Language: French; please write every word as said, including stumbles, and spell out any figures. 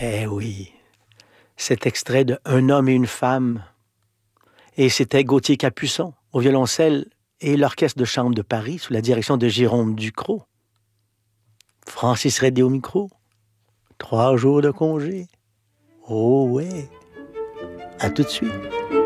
Eh oui, cet extrait de Un homme et une femme. Et c'était Gauthier Capuçon au violoncelle et l'Orchestre de chambre de Paris sous la direction de Jérôme Ducrot. Francis Redé au micro. Trois jours de congé. Oh ouais. À tout de suite.